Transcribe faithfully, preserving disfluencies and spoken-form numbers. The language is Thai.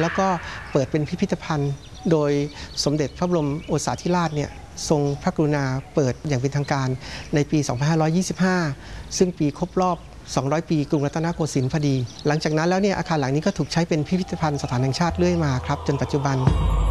แล้วก็เปิดเป็นพิพิธภัณฑ์โดยสมเด็จพระบรมโอรสาธิราชเนี่ยทรงพระกรุณาเปิดอย่างเป็นทางการในปี สองพันห้าร้อยยี่สิบห้า ซึ่งปีครบรอบ สองร้อย ปีกรุงรัตนโกสินทร์พอดีหลังจากนั้นแล้วเนี่ยอาคารหลังนี้ก็ถูกใช้เป็นพิพิธภัณฑ์สถานแห่งชาติเรื่อยมาครับจนปัจจุบัน